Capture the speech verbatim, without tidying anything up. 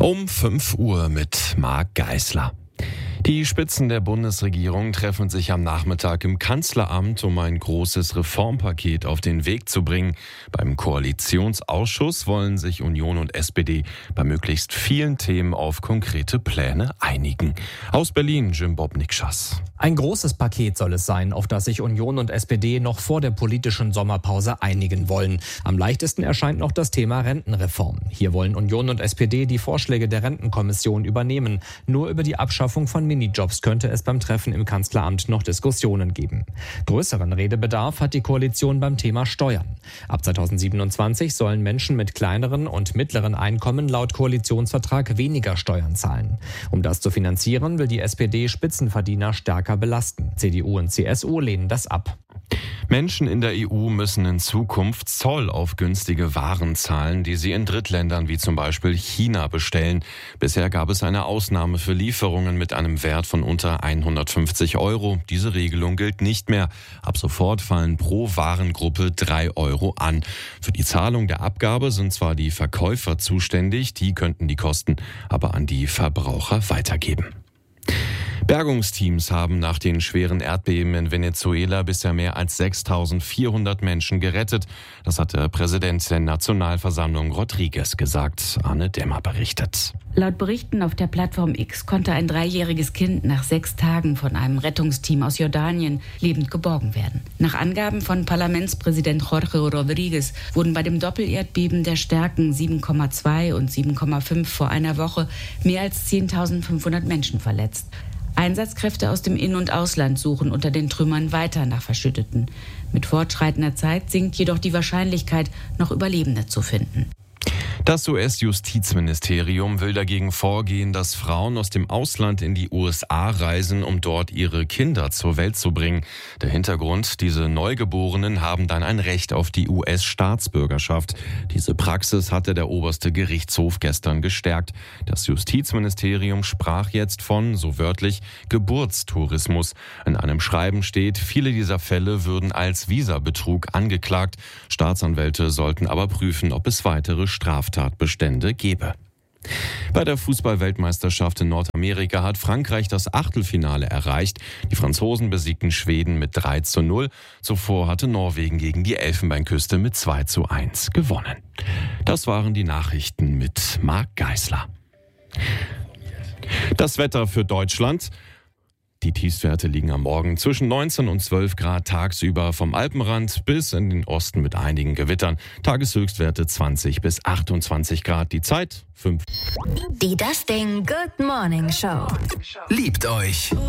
Um fünf Uhr mit Marc Geisler. Die Spitzen der Bundesregierung treffen sich am Nachmittag im Kanzleramt, um ein großes Reformpaket auf den Weg zu bringen. Beim Koalitionsausschuss wollen sich Union und S P D bei möglichst vielen Themen auf konkrete Pläne einigen. Aus Berlin, Jim Bob Nikschas. Ein großes Paket soll es sein, auf das sich Union und S P D noch vor der politischen Sommerpause einigen wollen. Am leichtesten erscheint noch das Thema Rentenreform. Hier wollen Union und S P D die Vorschläge der Rentenkommission übernehmen. Nur über die Abschaffung von Minijobs könnte es beim Treffen im Kanzleramt noch Diskussionen geben. Größeren Redebedarf hat die Koalition beim Thema Steuern. Ab zweitausendsiebenundzwanzig sollen Menschen mit kleineren und mittleren Einkommen laut Koalitionsvertrag weniger Steuern zahlen. Um das zu finanzieren, will die S P D Spitzenverdiener stärker belasten. C D U und C S U lehnen das ab. Menschen in der E U müssen in Zukunft Zoll auf günstige Waren zahlen, die sie in Drittländern wie zum Beispiel China bestellen. Bisher gab es eine Ausnahme für Lieferungen mit einem Wert von unter hundertfünfzig Euro. Diese Regelung gilt nicht mehr. Ab sofort fallen pro Warengruppe drei Euro an. Für die Zahlung der Abgabe sind zwar die Verkäufer zuständig, die könnten die Kosten aber an die Verbraucher weitergeben. Bergungsteams haben nach den schweren Erdbeben in Venezuela bisher mehr als sechstausendvierhundert Menschen gerettet. Das hat der Präsident der Nationalversammlung Rodriguez gesagt. Anne Dämmer berichtet. Laut Berichten auf der Plattform X konnte ein dreijähriges Kind nach sechs Tagen von einem Rettungsteam aus Jordanien lebend geborgen werden. Nach Angaben von Parlamentspräsident Jorge Rodriguez wurden bei dem Doppelerdbeben der Stärken sieben Komma zwei und sieben Komma fünf vor einer Woche mehr als zehntausendfünfhundert Menschen verletzt. Einsatzkräfte aus dem In- und Ausland suchen unter den Trümmern weiter nach Verschütteten. Mit fortschreitender Zeit sinkt jedoch die Wahrscheinlichkeit, noch Überlebende zu finden. Das U S-Justizministerium will dagegen vorgehen, dass Frauen aus dem Ausland in die U S A reisen, um dort ihre Kinder zur Welt zu bringen. Der Hintergrund: Diese Neugeborenen haben dann ein Recht auf die U S-Staatsbürgerschaft. Diese Praxis hatte der oberste Gerichtshof gestern gestärkt. Das Justizministerium sprach jetzt von, so wörtlich, Geburtstourismus. In einem Schreiben steht, viele dieser Fälle würden als Visabetrug angeklagt. Staatsanwälte sollten aber prüfen, ob es weitere Straftatbestände gebe. Bei der Fußball-Weltmeisterschaft in Nordamerika hat Frankreich das Achtelfinale erreicht. Die Franzosen besiegten Schweden mit drei zu null. Zuvor hatte Norwegen gegen die Elfenbeinküste mit zwei zu eins gewonnen. Das waren die Nachrichten mit Marc Geisler. Das Wetter für Deutschland. Die Tiefstwerte liegen am Morgen zwischen neunzehn und zwölf Grad tagsüber vom Alpenrand bis in den Osten mit einigen Gewittern. Tageshöchstwerte zwanzig bis achtundzwanzig Grad. Die Zeit fünf. Die Das Ding Good Morning Show. Liebt euch.